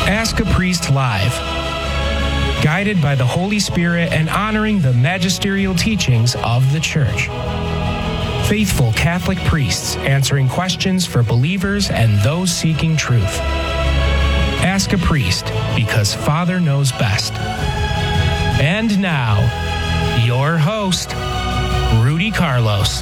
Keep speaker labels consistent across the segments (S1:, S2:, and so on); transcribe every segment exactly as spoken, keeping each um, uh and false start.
S1: Ask a Priest Live. Guided by the Holy Spirit and honoring the magisterial teachings of the Church. Faithful Catholic priests answering questions for believers and those seeking truth. Ask a Priest, because Father knows best. And now, your host, Rudy Carlos.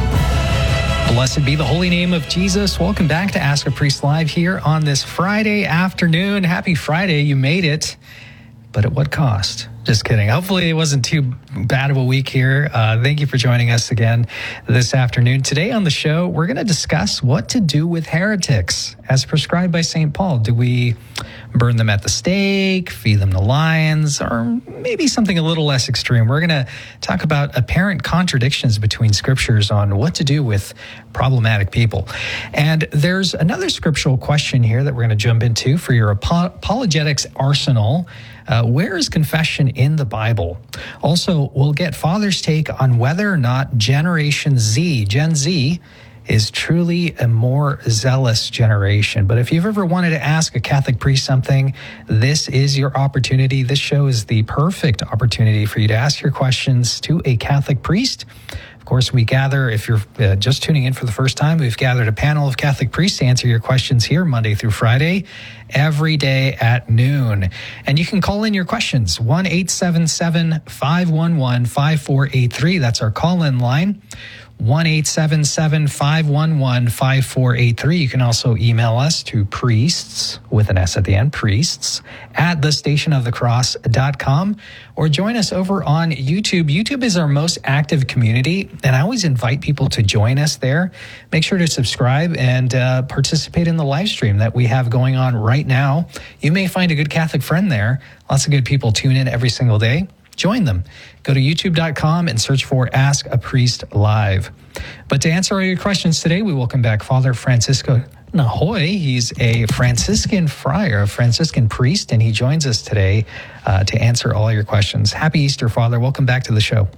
S2: Blessed be the holy name of Jesus. Welcome back to Ask a Priest Live here on this Friday afternoon. Happy Friday, you made it. But at what cost? Just kidding. Hopefully it wasn't too bad of a week here. Uh, thank you for joining us again this afternoon. Today on the show, we're going to discuss what to do with heretics as prescribed by Saint Paul. Do we burn them at the stake, feed them to lions, or maybe something a little less extreme? We're going to talk about apparent contradictions between scriptures on what to do with problematic people. And there's another scriptural question here that we're going to jump into for your apologetics arsenal. Uh, where is confession in the Bible? Also, we'll get Father's take on whether or not Generation Z, Gen Z, is truly a more zealous generation. But if you've ever wanted to ask a Catholic priest something, this is your opportunity. This show is the perfect opportunity for you to ask your questions to a Catholic priest. Of course, we gather, if you're uh, just tuning in for the first time, we've gathered a panel of Catholic priests to answer your questions here Monday through Friday, every day at noon. And you can call in your questions, one eight seven seven, five one one, five four eight three. That's our call-in line. one eight seven seven, five one one, five four eight three. You can also email us to priests, with an S at the end, priests, at the station of the cross dot com, or join us over on YouTube. YouTube is our most active community, and I always invite people to join us there. Make sure to subscribe and uh, participate in the live stream that we have going on right now. You may find a good Catholic friend there. Lots of good people tune in every single day. Join them. Go to youtube dot com and search for Ask a Priest Live. But to answer all your questions today, we welcome back Father Francisco Nahoy. He's a Franciscan friar, a Franciscan priest, and he joins us today uh, to answer all your questions. Happy Easter, Father. Welcome back to the show.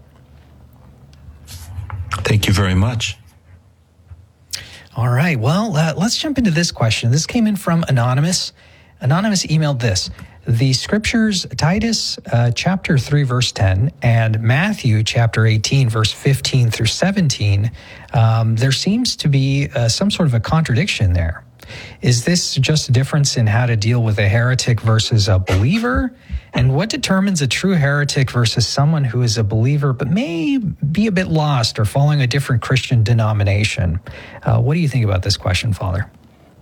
S3: Thank you very much.
S2: All right. Well, uh, let's jump into this question. This came in from Anonymous. Anonymous emailed this. The scriptures, Titus uh, chapter three, verse ten, and Matthew chapter eighteen, verse fifteen through seventeen, um, there seems to be uh, some sort of a contradiction there. Is this just a difference in how to deal with a heretic versus a believer? And what determines a true heretic versus someone who is a believer but may be a bit lost or following a different Christian denomination? Uh, what do you think about this question, Father?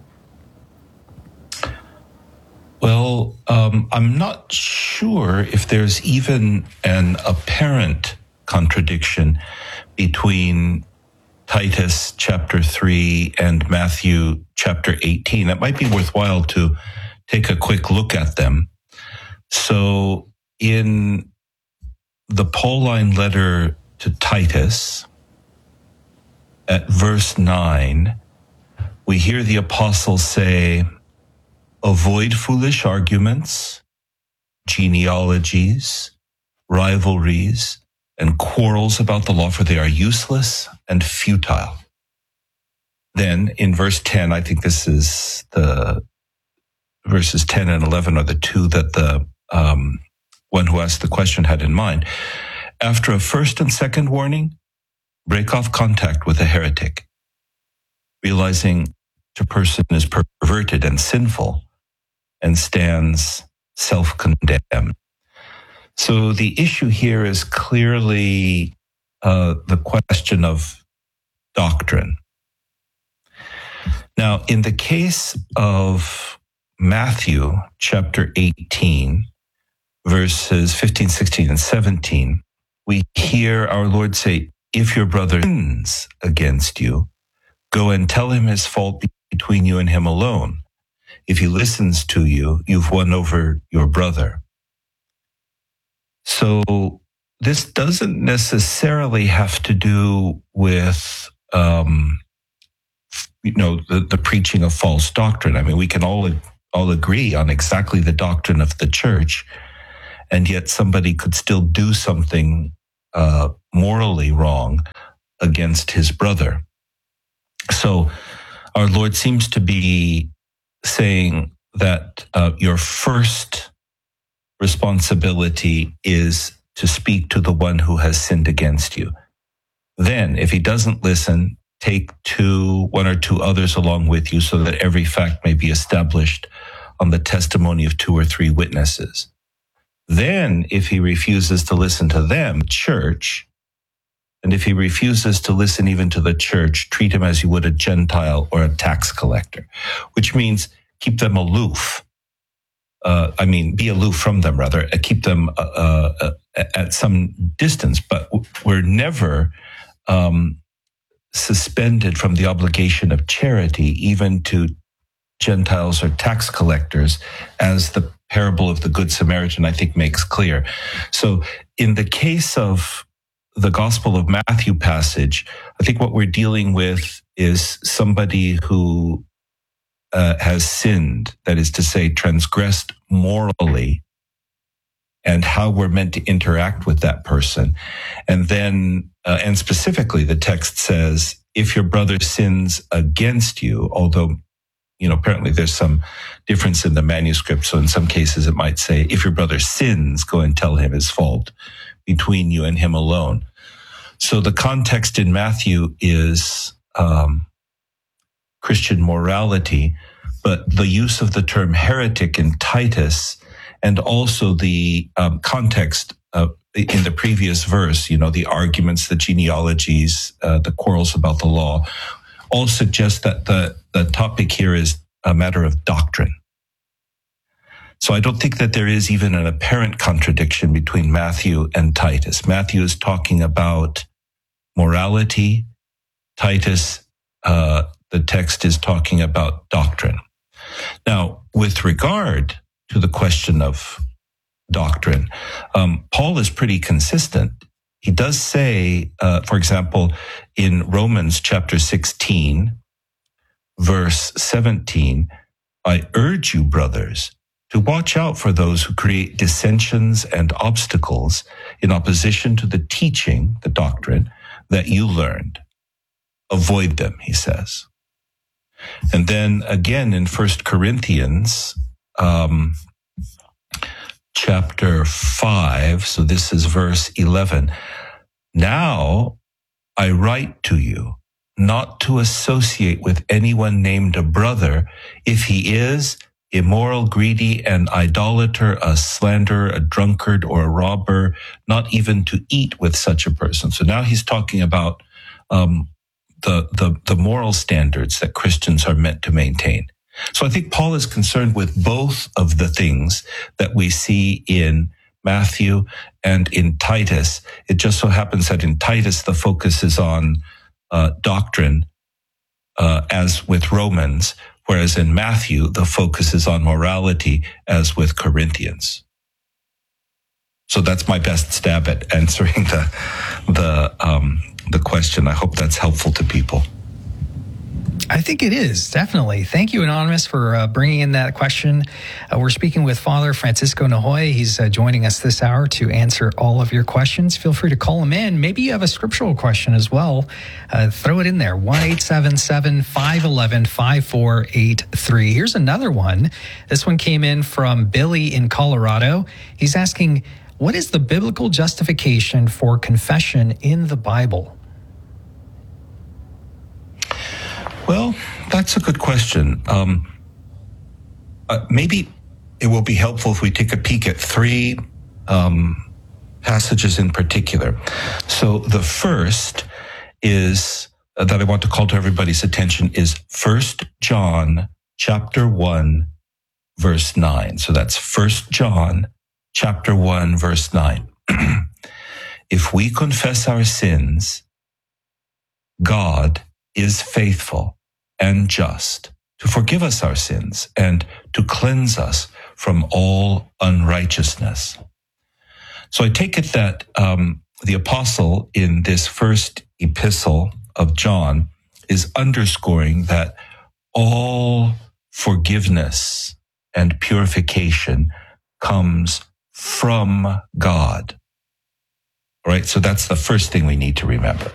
S3: Well, um, I'm not sure if there's even an apparent contradiction between Titus chapter three and Matthew chapter eighteen. It might be worthwhile to take a quick look at them. So in the Pauline letter to Titus, at verse nine, we hear the apostle say, "Avoid foolish arguments, genealogies, rivalries, and quarrels about the law, for they are useless and futile." Then in verse ten, I think this is the verses ten and eleven are the two that the um, one who asked the question had in mind. After a first and second warning, break off contact with a heretic, realizing the person is perverted and sinful and stands self-condemned. So the issue here is clearly uh, the question of doctrine. Now, in the case of Matthew chapter eighteen, verses fifteen, sixteen, and seventeen, we hear our Lord say, "If your brother sins against you, go and tell him his fault between you and him alone. If he listens to you, you've won over your brother." So this doesn't necessarily have to do with, um, you know, the, the preaching of false doctrine. I mean, we can all all agree on exactly the doctrine of the church, and yet somebody could still do something uh, morally wrong against his brother. So our Lord seems to be saying that uh, your first responsibility is to speak to the one who has sinned against you. Then, if he doesn't listen, take two, one or two others along with you so that every fact may be established on the testimony of two or three witnesses. Then, if he refuses to listen to them, church, and if he refuses to listen even to the church, treat him as you would a Gentile or a tax collector, which means keep them aloof. Uh, I mean, be aloof from them, rather. Keep them uh, uh, at some distance, but we're never um, suspended from the obligation of charity, even to Gentiles or tax collectors, as the parable of the Good Samaritan, I think, makes clear. So in the case of the Gospel of Matthew passage, I think what we're dealing with is somebody who uh, has sinned, that is to say, transgressed morally, and how we're meant to interact with that person. And then, uh, and specifically, the text says, if your brother sins against you, although, you know, apparently there's some difference in the manuscript. So in some cases it might say, if your brother sins, go and tell him his fault between you and him alone. So the context in Matthew is um, Christian morality, but the use of the term heretic in Titus, and also the um, context uh, in the previous verse, you know, the arguments, the genealogies, uh, the quarrels about the law, all suggest that the, the topic here is a matter of doctrine. So I don't think that there is even an apparent contradiction between Matthew and Titus. Matthew is talking about morality. Titus, uh, the text is talking about doctrine. Now, with regard to the question of doctrine, um, Paul is pretty consistent. He does say, uh, for example, in Romans chapter sixteen, verse seventeen, I urge you, brothers, to watch out for those who create dissensions and obstacles in opposition to the teaching, the doctrine, that you learned. Avoid them, he says. And then again in First Corinthians, um, chapter five, so this is verse eleven. Now I write to you not to associate with anyone named a brother if he is immoral, greedy, an idolater, a slanderer, a drunkard, or a robber, not even to eat with such a person. So now he's talking about um, the, the, the moral standards that Christians are meant to maintain. So I think Paul is concerned with both of the things that we see in Matthew and in Titus. It just so happens that in Titus, the focus is on uh, doctrine, uh, as with Romans, whereas in Matthew, the focus is on morality, as with Corinthians. So that's my best stab at answering the the um, the question. I hope that's helpful to people.
S2: I think it is, definitely. Thank you, Anonymous, for uh, bringing in that question. Uh, we're speaking with Father Francisco Nahoy. He's uh, joining us this hour to answer all of your questions. Feel free to call him in. Maybe you have a scriptural question as well. Uh, throw it in there, one eight seven seven, five one one, five four eight three. Here's another one. This one came in from Billy in Colorado. He's asking, what is the biblical justification for confession in the Bible?
S3: Well, that's a good question. Um, uh, maybe it will be helpful if we take a peek at three um, passages in particular. So the first is uh, that I want to call to everybody's attention is First John chapter one, verse nine. So that's First John chapter one, verse nine. If we confess our sins, God is faithful and just to forgive us our sins and to cleanse us from all unrighteousness. So I take it that um, the apostle in this first epistle of John is underscoring that all forgiveness and purification comes from God. All right, so that's the first thing we need to remember.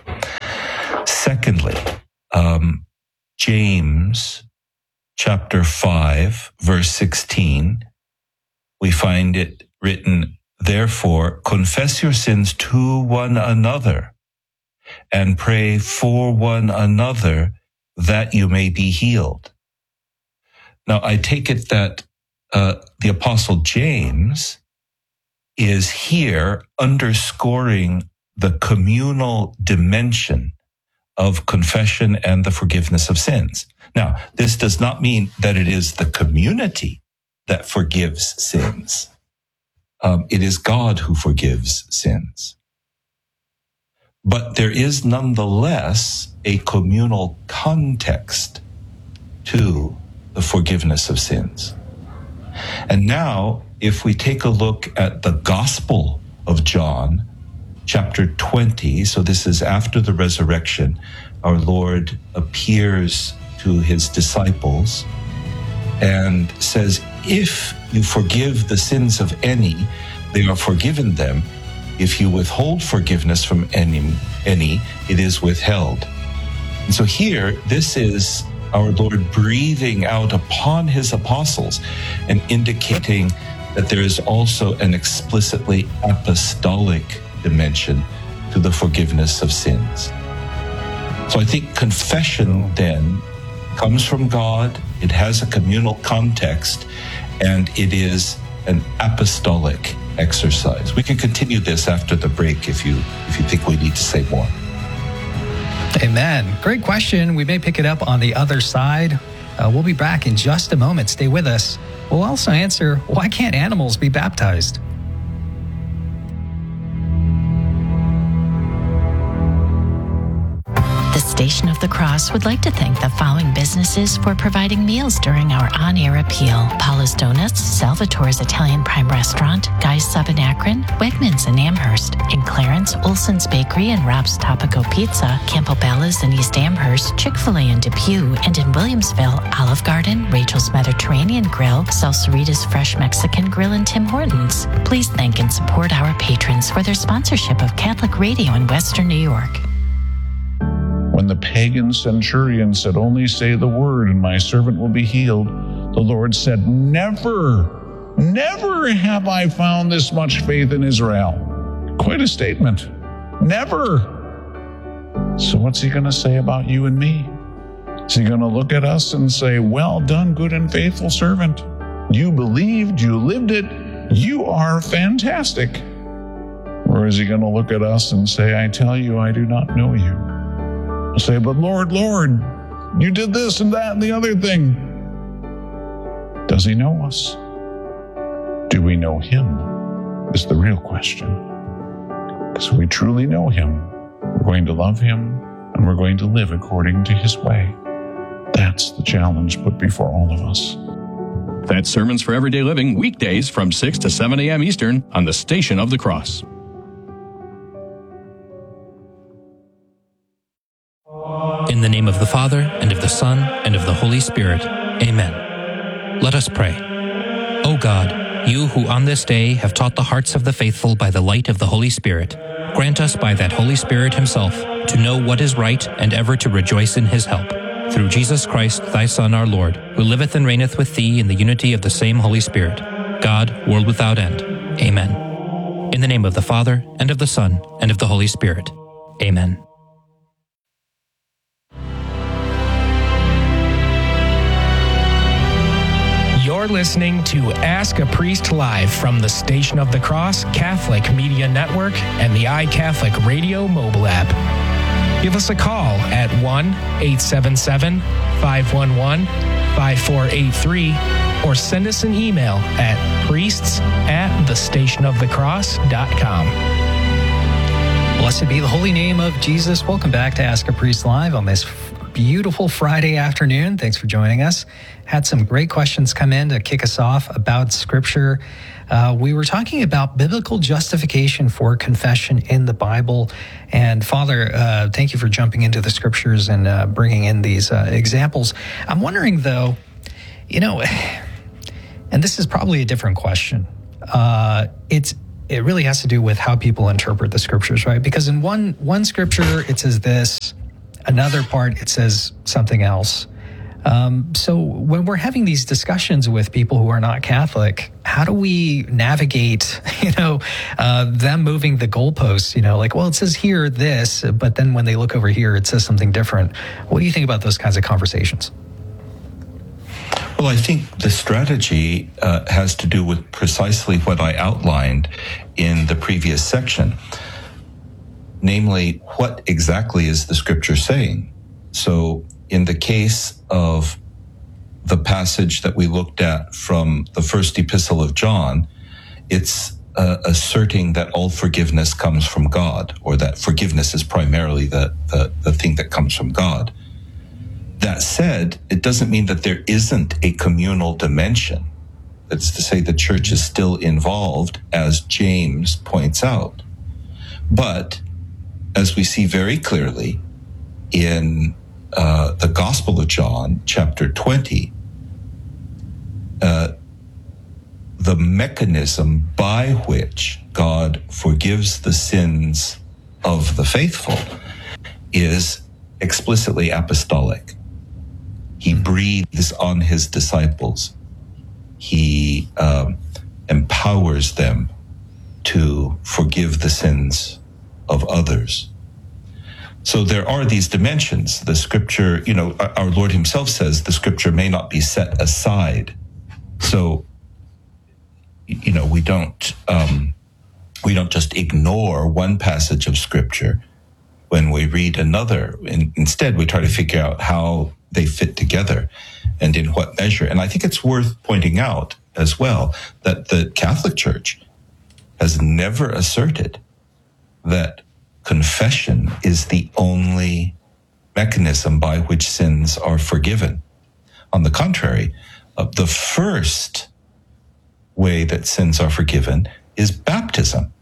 S3: Secondly, um, James chapter five, verse sixteen, we find it written, therefore, confess your sins to one another and pray for one another that you may be healed. Now, I take it that uh, the Apostle James is here underscoring the communal dimension of confession and the forgiveness of sins. Now, this does not mean that it is the community that forgives sins. Um, it is God who forgives sins. But there is nonetheless a communal context to the forgiveness of sins. And now, if we take a look at the Gospel of John, chapter twenty, so this is after the resurrection, our Lord appears to his disciples and says, if you forgive the sins of any, they are forgiven them. If you withhold forgiveness from any, any, it is withheld. And so here, this is our Lord breathing out upon his apostles and indicating that there is also an explicitly apostolic dimension to the forgiveness of sins. So I think confession then comes from God, it has a communal context, and it is an apostolic exercise. We can continue this after the break if you if you think we need to say more.
S2: Amen. Great question. We may pick it up on the other side. Uh, we'll be back in just a moment. Stay with us. We'll also answer, why can't animals be baptized?
S4: Station of the Cross would like to thank the following businesses for providing meals during our on-air appeal. Paula's Donuts, Salvatore's Italian Prime Restaurant, Guy's Sub in Akron, Wegmans in Amherst, in Clarence, Olson's Bakery and Rob's Topico Pizza, Campobello's in East Amherst, Chick-fil-A in Depew, and in Williamsville, Olive Garden, Rachel's Mediterranean Grill, Salsarita's Fresh Mexican Grill, and Tim Hortons. Please thank and support our patrons for their sponsorship of Catholic Radio in Western New York.
S5: When the pagan centurion said, only say the word and my servant will be healed, the Lord said, never, never have I found this much faith in Israel. Quite a statement. Never. So what's he going to say about you and me? Is he going to look at us and say, well done, good and faithful servant. You believed, you lived it, you are fantastic. Or is he going to look at us and say, I tell you, I do not know you. Say, but Lord, Lord, you did this and that and the other thing. Does he know us? Do we know him? Is the real question. Because if we truly know him, we're going to love him and we're going to live according to his way. That's the challenge put before all of us.
S6: That's Sermons for Everyday Living, weekdays from six to seven a.m. Eastern on the Station of the Cross.
S7: In the name of the Father, and of the Son, and of the Holy Spirit. Amen. Let us pray. O God, you who on this day have taught the hearts of the faithful by the light of the Holy Spirit, grant us by that Holy Spirit himself to know what is right and ever to rejoice in his help. Through Jesus Christ, thy Son, our Lord, who liveth and reigneth with thee in the unity of the same Holy Spirit, God, world without end. Amen. In the name of the Father, and of the Son, and of the Holy Spirit. Amen.
S1: You're listening to Ask a Priest Live from the Station of the Cross Catholic Media Network and the iCatholic Radio mobile app. Give us a call at one eight seven seven, five one one, five four eight three or send us an email at priests at the station of the cross dot com.
S2: Blessed be the holy name of Jesus. Welcome back to Ask a Priest Live on this beautiful Friday afternoon. Thanks for joining us. Had some great questions come in to kick us off about Scripture. Uh, we were talking about biblical justification for confession in the Bible. And Father, uh, thank you for jumping into the Scriptures and uh, bringing in these uh, examples. I'm wondering, though, you know, and this is probably a different question. Uh, it's it really has to do with how people interpret the Scriptures, right? Because in one one Scripture, it says this. Another part, it says something else. Um, so when we're having these discussions with people who are not Catholic, how do we navigate, you know, uh, them moving the goalposts? You know, like, well, it says here this, but then when they look over here, it says something different. What do you think about those kinds of conversations?
S3: Well, I think the strategy uh, has to do with precisely what I outlined in the previous section, namely, what exactly is the scripture saying? So in the case of the passage that we looked at from the first epistle of John, it's uh, asserting that all forgiveness comes from God, or that forgiveness is primarily the, the, the thing that comes from God. That said, it doesn't mean that there isn't a communal dimension. That's to say the church is still involved, as James points out. But as we see very clearly in uh, the Gospel of John, chapter twenty, uh, the mechanism by which God forgives the sins of the faithful is explicitly apostolic. He breathes on his disciples. He um, empowers them to forgive the sins of others. So there are these dimensions. The scripture, you know, our Lord himself says the scripture may not be set aside. So, you know, we don't, um, we don't just ignore one passage of scripture when we read another. In, instead, we try to figure out how they fit together and in what measure. And I think it's worth pointing out as well that the Catholic Church has never asserted that confession is the only mechanism by which sins are forgiven. On the contrary, uh, the first way that sins are forgiven is baptism.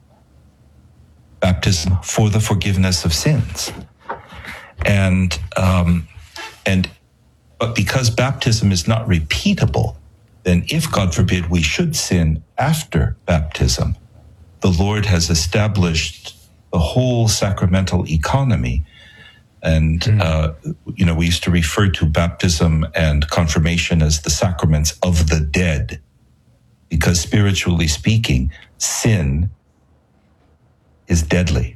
S3: Baptism for the forgiveness of sins. And, um, and, but because baptism is not repeatable, then if, God forbid, we should sin after baptism, the Lord has established the whole sacramental economy. And, mm. uh, you know, we used to refer to baptism and confirmation as the sacraments of the dead, because spiritually speaking, sin is deadly.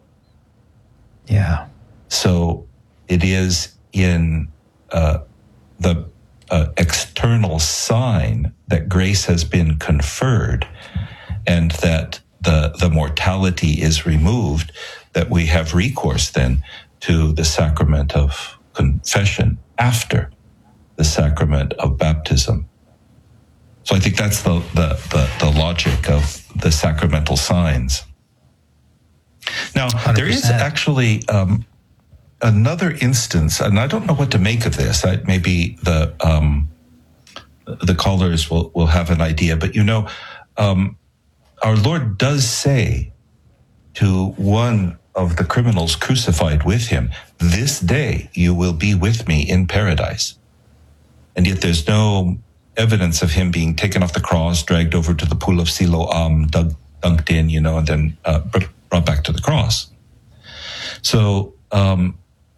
S2: Yeah.
S3: So it is in uh, the uh, external sign that grace has been conferred and that the, the mortality is removed, that we have recourse then to the sacrament of confession after the sacrament of baptism. So I think that's the, the, the, the logic of the sacramental signs. Now, one hundred percent. There is actually um, another instance, and I don't know what to make of this. I, maybe the um, the callers will, will have an idea. But, you know, um, our Lord does say to one of the criminals crucified with him, "This day you will be with me in paradise." And yet there's no evidence of him being taken off the cross, dragged over to the pool of Siloam, dug, dunked in, you know, and then uh, brought back to the cross. So, um,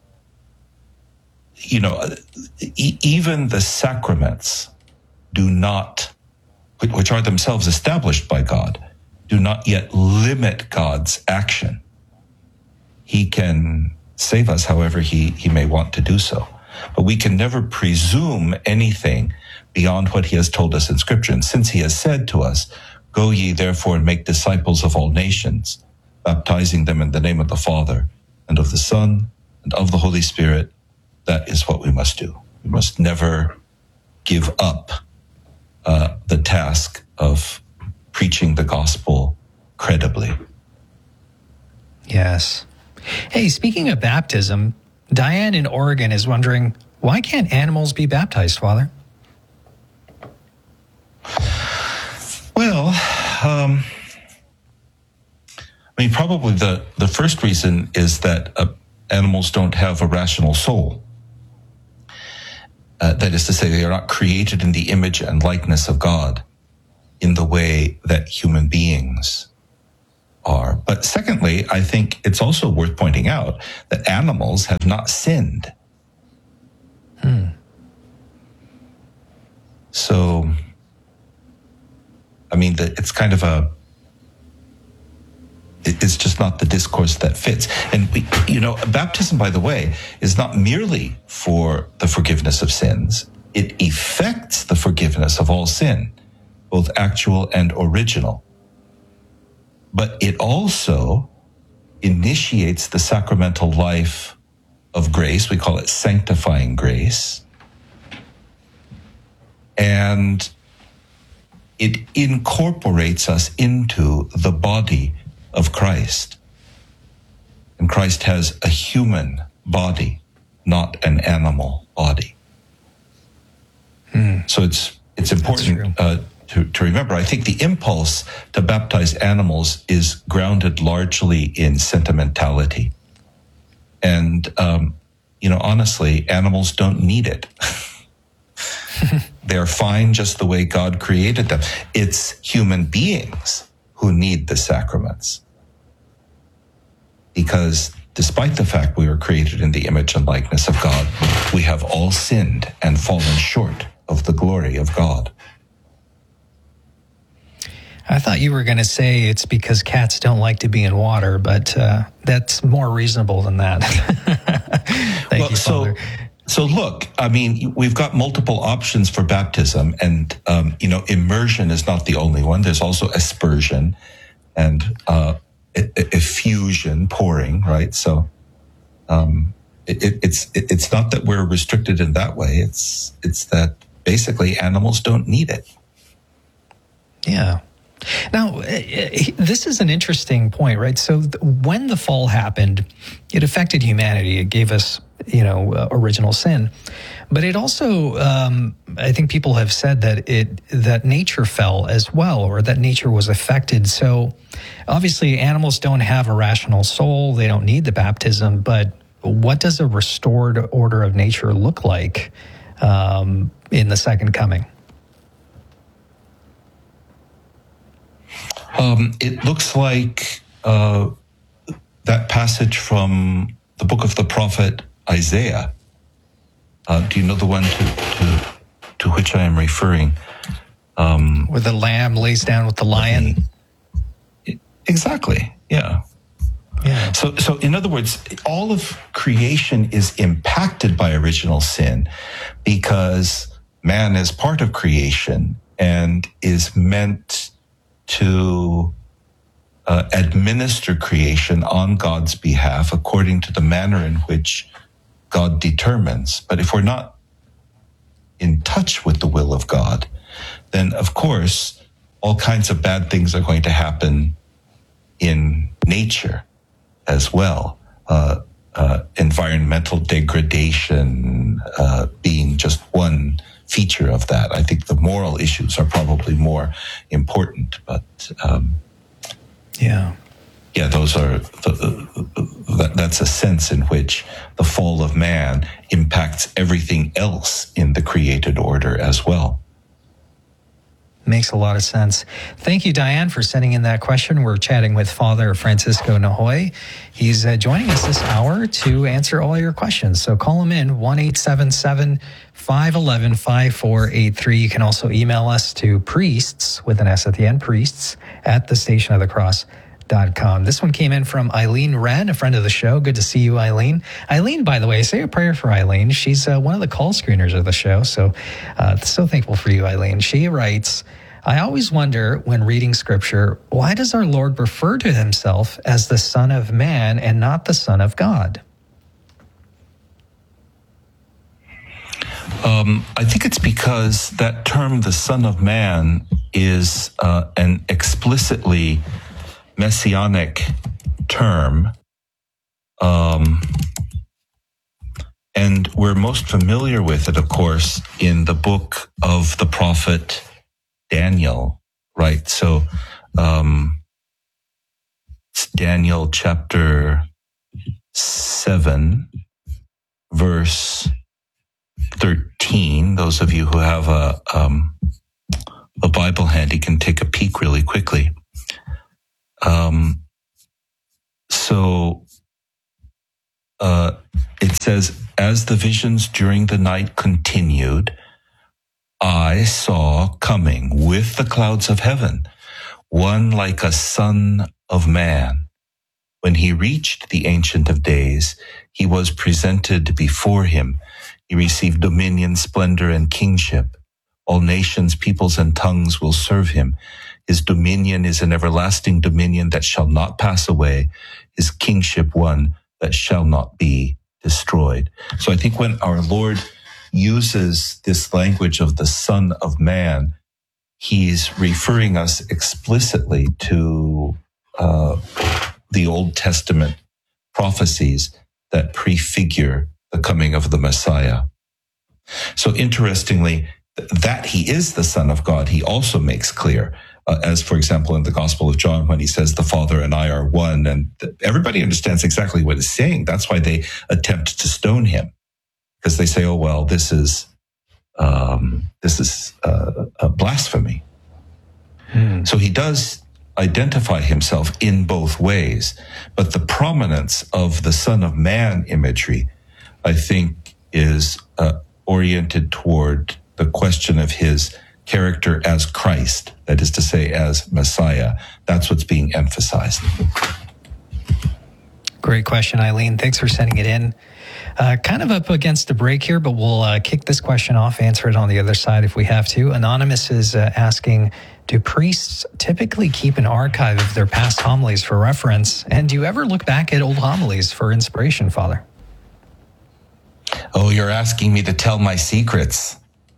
S3: you know, e- even the sacraments do not, which are themselves established by God, do not yet limit God's action. He can save us however he, he may want to do so. But we can never presume anything beyond what he has told us in Scripture. And since he has said to us, "Go ye therefore and make disciples of all nations, baptizing them in the name of the Father and of the Son and of the Holy Spirit," that is what we must do. We must never give up uh, the task of preaching the gospel credibly.
S2: Yes. Hey, speaking of baptism, Diane in Oregon is wondering, why can't animals be baptized, Father?
S3: Well, um, I mean, probably the, the first reason is that uh, animals don't have a rational soul. Uh, that is to say, they are not created in the image and likeness of God in the way that human beings are. But secondly, I think it's also worth pointing out that animals have not sinned.
S2: Hmm.
S3: So, I mean, the, it's kind of a, it, it's just not the discourse that fits. And, we, you know, baptism, by the way, is not merely for the forgiveness of sins. It effects the forgiveness of all sin, both actual and original. But it also initiates the sacramental life of grace. We call it sanctifying grace. And it incorporates us into the body of Christ. And Christ has a human body, not an animal body. Hmm. So it's it's important uh, to, to remember. I think the impulse to baptize animals is grounded largely in sentimentality. And, um, you know, honestly, animals don't need it. They're fine just the way God created them. It's human beings who need the sacraments. Because despite the fact we were created in the image and likeness of God, we have all sinned and fallen short of the glory of God.
S2: I thought you were going to say it's because cats don't like to be in water, but uh, that's more reasonable than that. Thank
S3: well,
S2: you, Father.
S3: So, so look, I mean, we've got multiple options for baptism, and, um, you know, immersion is not the only one. There's also aspersion and uh, effusion, pouring, right? So um, it, it, it's it, it's not that we're restricted in that way. It's it's that basically animals don't need it.
S2: Yeah. Now, this is an interesting point, right? So when the fall happened, it affected humanity. It gave us, you know, uh, original sin. But it also, um, I think people have said that it that nature fell as well, or that nature was affected. So obviously animals don't have a rational soul. They don't need the baptism. But what does a restored order of nature look like um, in the second coming?
S3: Um, it looks like uh, that passage from the book of the prophet Isaiah. Uh, do you know the one to, to, to which I am referring? Um,
S2: Where the lamb lays down with the lion?
S3: It, exactly, yeah.
S2: Yeah.
S3: So, so in other words, all of creation is impacted by original sin because man is part of creation and is meant to uh, administer creation on God's behalf according to the manner in which God determines. But if we're not in touch with the will of God, then of course, all kinds of bad things are going to happen in nature as well. Uh, uh, environmental degradation uh, being just one feature of that. I think the moral issues are probably more important, but um,
S2: yeah,
S3: yeah, those are the, that, that's a sense in which the fall of man impacts everything else in the created order as well.
S2: Makes a lot of sense. Thank you, Diane, for sending in that question. We're chatting with Father Francisco Nahoy. He's uh, joining us this hour to answer all your questions. So call him in, one eight seven seven, five one one, five four eight three. You can also email us to priests, with an S at the end, priests, at the station of the cross dot com. This one came in from Eileen Wren, a friend of the show. Good to see you, Eileen. Eileen, by the way, say a prayer for Eileen. She's uh, one of the call screeners of the show. So, uh, so thankful for you, Eileen. She writes, I always wonder when reading scripture, why does our Lord refer to himself as the Son of Man and not the Son of God?
S3: Um, I think it's because that term, the Son of Man, is uh, an explicitly messianic term. Um, and we're most familiar with it, of course, in the book of the prophet Daniel, right? So, um, it's Daniel chapter seven, verse thirteen. Those of you who have a, um, a Bible handy can take a peek really quickly. Um, so, uh, it says, as the visions during the night continued, I saw coming with the clouds of heaven one like a son of man. When he reached the Ancient of Days, he was presented before him. He received dominion, splendor, and kingship. All nations, peoples, and tongues will serve him. His dominion is an everlasting dominion that shall not pass away. His kingship one that shall not be destroyed. So I think when our Lord uses this language of the Son of Man, he's referring us explicitly to uh, the Old Testament prophecies that prefigure the coming of the Messiah. So interestingly, that he is the Son of God, he also makes clear, uh, as for example in the Gospel of John when he says the Father and I are one, and th- everybody understands exactly what he's saying. That's why they attempt to stone him, because they say, oh, well, this is um, this is uh, a blasphemy. Hmm. So he does identify himself in both ways, but the prominence of the Son of Man imagery, I think, is uh, oriented toward the question of his character as Christ, that is to say, as Messiah. That's what's being emphasized.
S2: Great question, Eileen. Thanks for sending it in. Uh, kind of up against the break here, but we'll uh, kick this question off, answer it on the other side if we have to. Anonymous is uh, asking, do priests typically keep an archive of their past homilies for reference? And do you ever look back at old homilies for inspiration, Father?
S3: Oh, you're asking me to tell my secrets.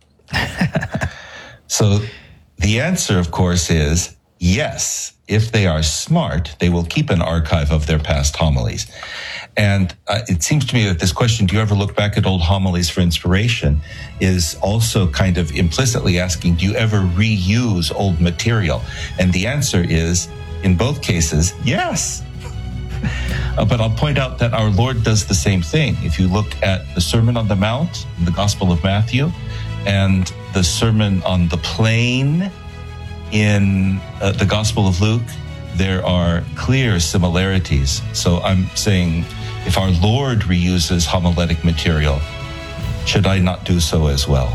S3: So the answer, of course, is yes. If they are smart, they will keep an archive of their past homilies. And uh, it seems to me that this question, do you ever look back at old homilies for inspiration, is also kind of implicitly asking, do you ever reuse old material? And the answer is, in both cases, yes. Uh, but I'll point out that our Lord does the same thing. If you look at the Sermon on the Mount in the Gospel of Matthew and the Sermon on the Plain in uh, the Gospel of Luke, there are clear similarities. So I'm saying, if our Lord reuses homiletic material, should I not do so as well?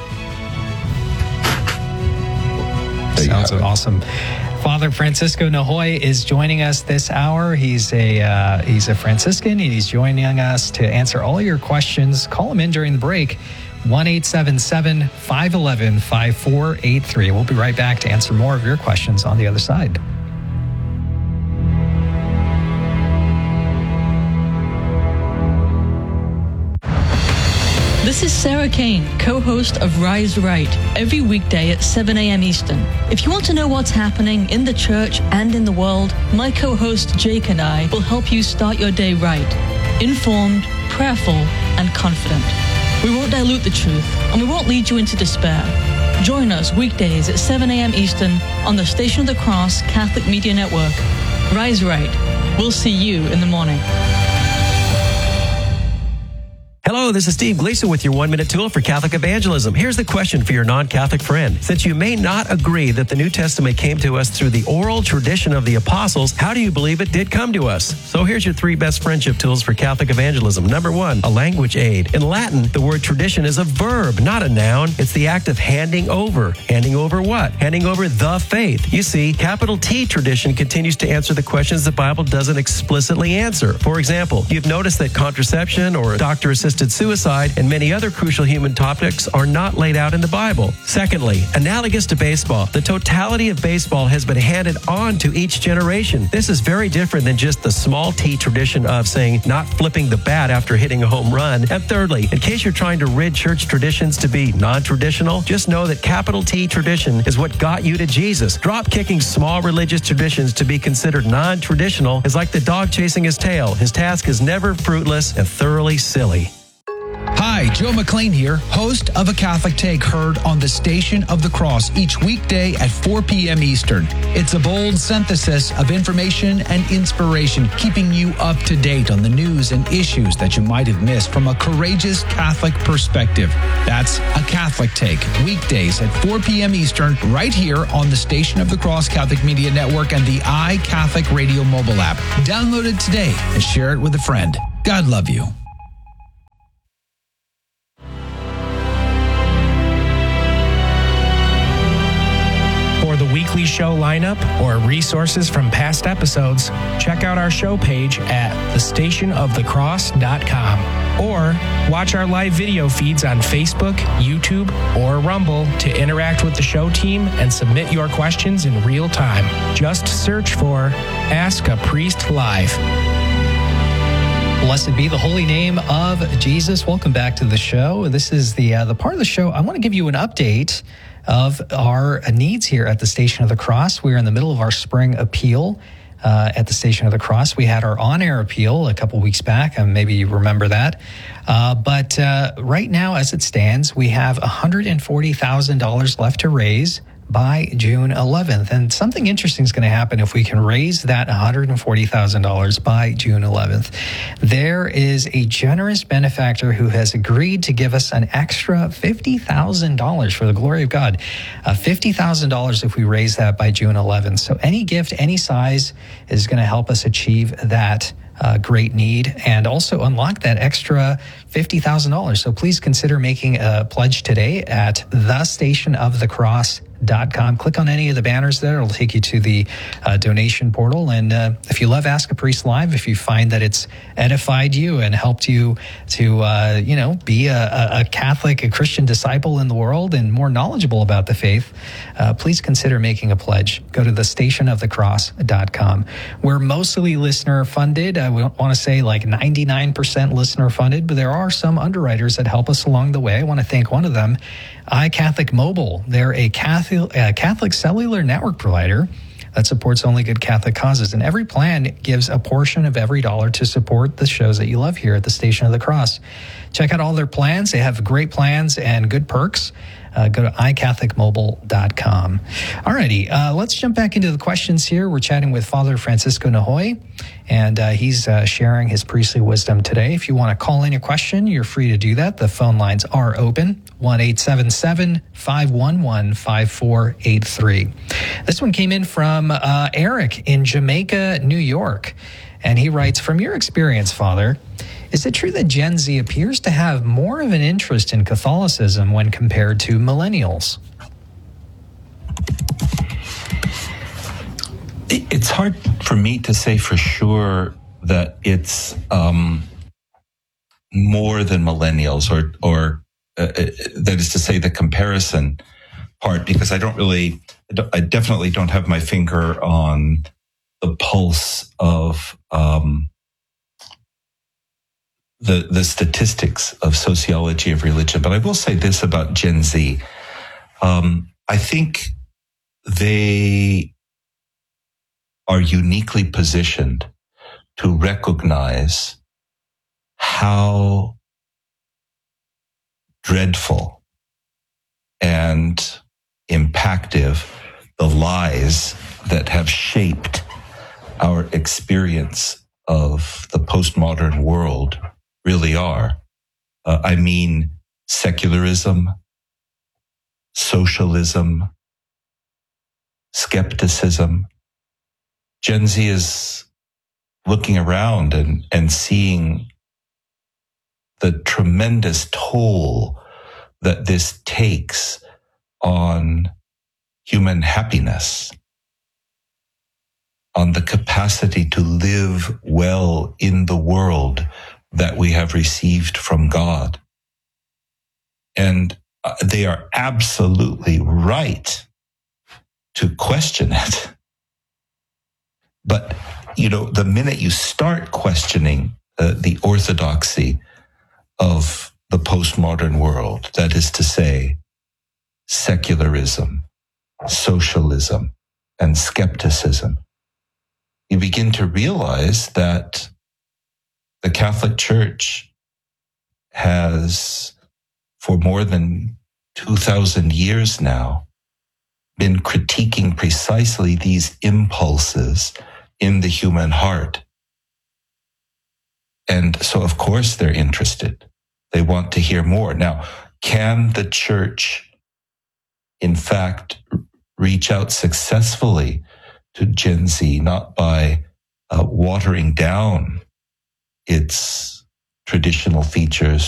S2: Sounds awesome. Father Francisco Nahoy is joining us this hour. He's a uh, he's a Franciscan, and he's joining us to answer all your questions. Call him in during the break, one eight seven seven, five one one, five four eight three. We'll be right back to answer more of your questions on the other side.
S8: This is Sarah Kane, co-host of Rise Right, every weekday at seven a.m. Eastern. If you want to know what's happening in the church and in the world, my co-host Jake and I will help you start your day right, informed, prayerful, and confident. We won't dilute the truth, and we won't lead you into despair. Join us weekdays at seven a.m. Eastern on the Station of the Cross Catholic Media Network. Rise Right. We'll see you in the morning.
S9: Hello, this is Steve Gleason with your one-minute tool for Catholic evangelism. Here's the question for your non-Catholic friend. Since you may not agree that the New Testament came to us through the oral tradition of the apostles, how do you believe it did come to us? So here's your three best friendship tools for Catholic evangelism. Number one, a language aid. In Latin, the word tradition is a verb, not a noun. It's the act of handing over. Handing over what? Handing over the faith. You see, capital T tradition continues to answer the questions the Bible doesn't explicitly answer. For example, you've noticed that contraception or doctor-assisted suicide and many other crucial human topics are not laid out in the Bible. Secondly, analogous to baseball, the totality of baseball has been handed on to each generation. This is very different than just the small T tradition of saying not flipping the bat after hitting a home run. And thirdly, in case you're trying to rid church traditions to be non-traditional, just know that capital T tradition is what got you to Jesus. Drop kicking small religious traditions to be considered non-traditional is like the dog chasing his tail. His task is never fruitless and thoroughly silly.
S10: Hi, Joe McLean here, host of A Catholic Take, heard on the Station of the Cross each weekday at four p.m. Eastern. It's a bold synthesis of information and inspiration, keeping you up to date on the news and issues that you might have missed from a courageous Catholic perspective. That's A Catholic Take, weekdays at four p.m. Eastern, right here on the Station of the Cross Catholic Media Network and the iCatholic Radio mobile app. Download it today and share it with a friend. God love you.
S1: weekly show lineup or resources from past episodes, check out our show page at the station of the cross dot com. Or watch our live video feeds on Facebook, YouTube, or Rumble to interact with the show team and submit your questions in real time. Just search for Ask a Priest Live.
S2: Blessed be the holy name of Jesus. Welcome back to the show. This is the uh, the part of the show I want to give you an update of our needs here at the Station of the Cross. We're in the middle of our spring appeal uh, at the Station of the Cross. We had our on-air appeal a couple weeks back, and maybe you remember that. Uh, but uh, right now, as it stands, we have one hundred forty thousand dollars left to raise by June eleventh. And something interesting is going to happen if we can raise that one hundred forty thousand dollars by June eleventh. There is a generous benefactor who has agreed to give us an extra fifty thousand dollars for the glory of God. Uh, fifty thousand dollars if we raise that by June eleventh. So any gift, any size is going to help us achieve that Uh, great need and also unlock that extra fifty thousand dollars. So please consider making a pledge today at the station of the cross dot com. Click on any of the banners there. It'll take you to the uh, donation portal. And uh, if you love Ask a Priest Live, if you find that it's edified you and helped you to, uh, you know, be a, a Catholic, a Christian disciple in the world and more knowledgeable about the faith, uh, please consider making a pledge. Go to the station of the cross dot com. We're mostly listener funded. I want to say like ninety-nine percent listener funded, but there are some underwriters that help us along the way. I want to thank one of them, iCatholic Mobile. They're a Catholic, uh, Catholic cellular network provider that supports only good Catholic causes. And every plan gives a portion of every dollar to support the shows that you love here at the Station of the Cross. Check out all their plans. They have great plans and good perks. Uh, go to i catholic mobile dot com. Alrighty, uh, let's jump back into the questions here. We're chatting with Father Francisco Nahoy, and uh, he's uh, sharing his priestly wisdom today. If you want to call in your question, you're free to do that. The phone lines are open, one eight seven seven, five one one, five four eight three. This one came in from uh, Eric in Jamaica, New York, and he writes, from your experience, Father, is it true that Gen Z appears to have more of an interest in Catholicism when compared to millennials?
S3: It's hard for me to say for sure that it's um, more than millennials, or, or uh, that is to say the comparison part, because I don't really, I definitely don't have my finger on the pulse of um, the the statistics of sociology of religion. But I will say this about Gen Z. Um, I think they are uniquely positioned to recognize how dreadful and impactive the lies that have shaped our experience of the postmodern world really are. Uh, I mean, secularism, socialism, skepticism. Gen Z is looking around and, and seeing the tremendous toll that this takes on human happiness, on the capacity to live well in the world that we have received from God. And uh, they are absolutely right to question it. But, you know, the minute you start questioning uh, the orthodoxy of the postmodern world, that is to say, secularism, socialism, and skepticism, you begin to realize that the Catholic Church has, for more than two thousand years now, been critiquing precisely these impulses in the human heart. And so, of course, they're interested. They want to hear more. Now, can the Church, in fact, reach out successfully to Gen Z, not by uh, watering down its traditional features